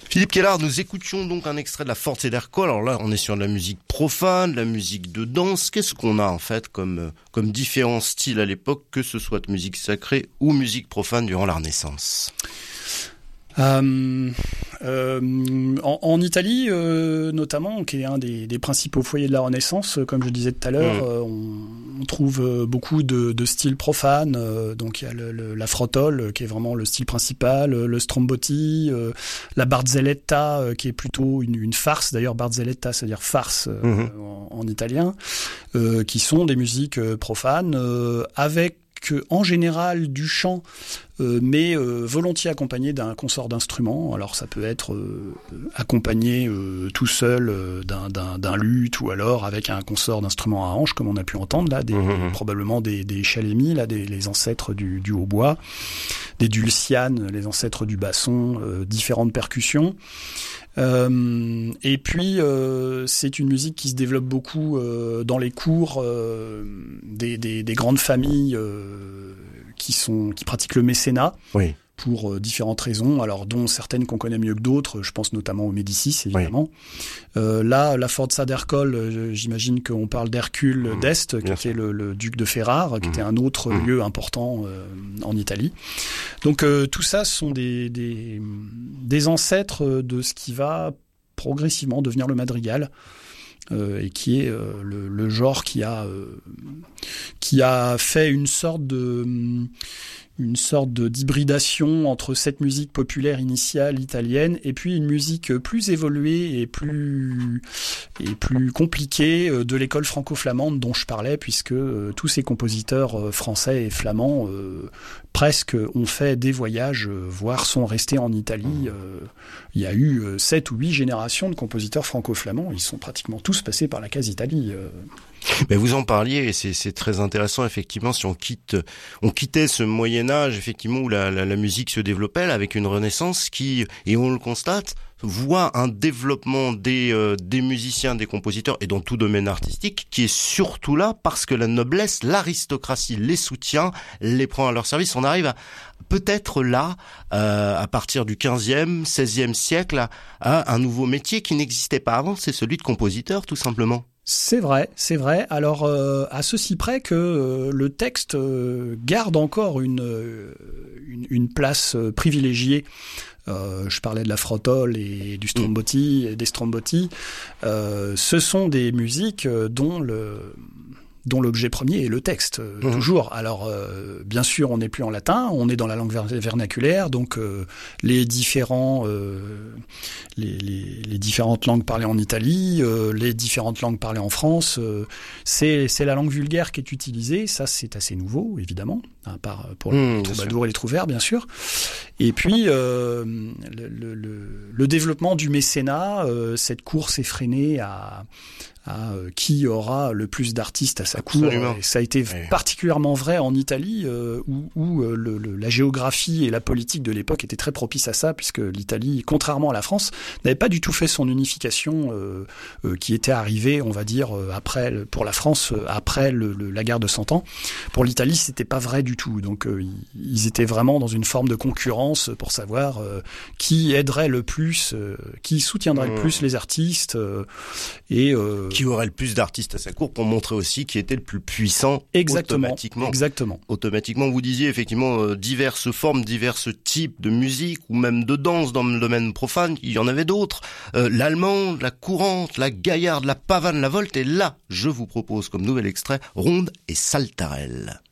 Philippe Kellard, nous écoutions donc un extrait de la Forza d'Ercole. Alors là, on est sur de la musique profane, de la musique de danse. Qu'est-ce qu'on a en fait comme différents styles à l'époque, que ce soit de musique sacrée ou musique profane durant la Renaissance? En Italie, notamment, qui est un des principaux foyers de la Renaissance, comme je disais tout à l'heure, on trouve beaucoup de styles profanes. Donc il y a la frottole, qui est vraiment le style principal, le stromboti, la barzelletta, qui est plutôt une farce. D'ailleurs, barzelletta, c'est-à-dire farce en italien, qui sont des musiques profanes, avec en général du chant, mais volontiers accompagné d'un consort d'instruments. Alors ça peut être accompagné tout seul d'un luth, ou alors avec un consort d'instruments à hanches, comme on a pu entendre là, probablement des chalémis, là, les ancêtres du hautbois, des dulcianes, les ancêtres du basson, différentes percussions. Et puis c'est une musique qui se développe beaucoup dans les cours des grandes familles qui pratiquent le mécénat. Oui. Pour différentes raisons, alors dont certaines qu'on connaît mieux que d'autres. Je pense notamment aux Médicis, évidemment. Oui. Là, la Forza d'Ercole, j'imagine qu'on parle d'Hercule d'Este, qui était le duc de Ferrare, qui était un autre lieu important en Italie. Donc tout ça sont des ancêtres de ce qui va progressivement devenir le madrigal. Et qui est le genre qui a fait une sorte d'hybridation entre cette musique populaire initiale italienne et puis une musique plus évoluée et plus compliquée de l'école franco-flamande dont je parlais, puisque tous ces compositeurs français et flamands presque ont fait des voyages, voire sont restés en Italie. Il y a eu 7 ou 8 générations de compositeurs franco-flamands. Ils sont pratiquement tous passés par la case Italie. Mais vous en parliez, et c'est très intéressant, effectivement, si on quittait ce Moyen-Âge, effectivement, où la musique se développait, là, avec une Renaissance qui, et on le constate, voit un développement des musiciens, des compositeurs, et dans tout domaine artistique, qui est surtout là parce que la noblesse, l'aristocratie les soutient, les prend à leur service. On arrive à peut-être là, à partir du 15e, 16e siècle, à un nouveau métier qui n'existait pas avant, c'est celui de compositeur, tout simplement. C'est vrai. Alors, à ceci près que le texte garde encore une place privilégiée. Je parlais de la frottole et du stromboti, des stromboti. Ce sont des musiques dont l'objet premier est le texte, toujours. Alors, bien sûr, on n'est plus en latin, on est dans la langue vernaculaire, donc les différentes langues parlées en Italie, les différentes langues parlées en France, c'est la langue vulgaire qui est utilisée. Ça, c'est assez nouveau, évidemment, à part pour les troubadours et les trouvères, bien sûr. Et puis, le développement du mécénat, cette course effrénée à qui aura le plus d'artistes à sa cour. Et ça a été particulièrement vrai en Italie, où la géographie et la politique de l'époque étaient très propices à ça, puisque l'Italie, contrairement à la France, n'avait pas du tout fait son unification qui était arrivée, on va dire, pour la France, après la guerre de 100 ans. Pour l'Italie, c'était pas vrai du tout. Donc, ils étaient vraiment dans une forme de concurrence pour savoir qui aiderait le plus, qui soutiendrait le plus les artistes, et qui aurait le plus d'artistes à sa cour, pour montrer aussi qui était le plus puissant. Exactement. Automatiquement, vous disiez effectivement diverses formes, divers types de musique ou même de danse dans le domaine profane. Il y en avait d'autres. L'allemande, la courante, la gaillarde, la pavane, la volte. Et là, je vous propose comme nouvel extrait ronde et saltarelle.